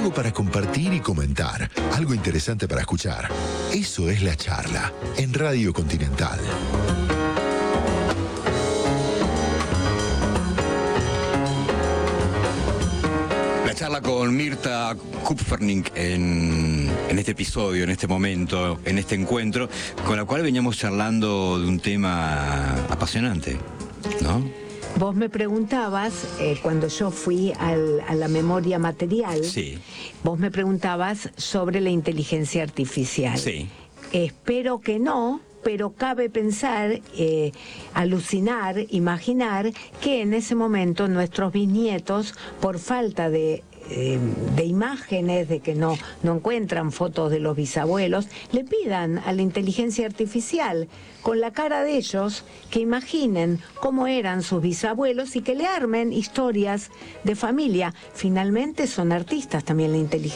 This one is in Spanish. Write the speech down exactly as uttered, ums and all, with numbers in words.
Algo para compartir y comentar, algo interesante para escuchar. Eso es La Charla, en Radio Continental. La charla con Mirta Kupfernik en, en este episodio, en este momento, en este encuentro, con la cual veníamos charlando de un tema apasionante, ¿no? Vos me preguntabas, eh, cuando yo fui al, a la memoria material, Sí. Vos me preguntabas sobre la inteligencia artificial. Sí. Espero que no, pero cabe pensar, eh, alucinar, imaginar que en ese momento nuestros bisnietos, por falta de... Eh, de imágenes, de que no, no encuentran fotos de los bisabuelos, le pidan a la inteligencia artificial, con la cara de ellos, que imaginen cómo eran sus bisabuelos y que le armen historias de familia. Finalmente son artistas también la inteligencia